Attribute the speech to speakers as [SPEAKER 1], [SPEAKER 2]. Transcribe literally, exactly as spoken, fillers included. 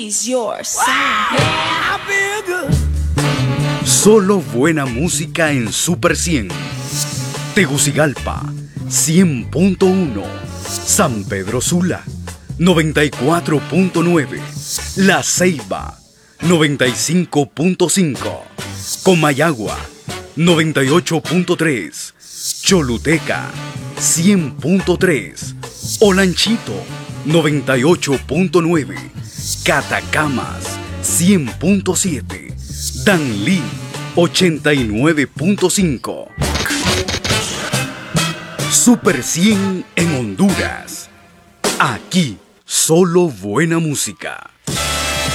[SPEAKER 1] She's your sound.
[SPEAKER 2] Yeah, I feel good.
[SPEAKER 3] Solo buena música en Super cien. Tegucigalpa, cien punto uno. San Pedro Sula, noventa y cuatro punto nueve. La Ceiba, noventa y cinco punto cinco. Comayagua, noventa y ocho punto tres. Choluteca, cien punto tres. Olanchito, noventa y ocho punto nueve. Catacamas, cien punto siete. Danlí, ochenta y nueve punto cinco. Super cien en Honduras. Aquí, solo buena música.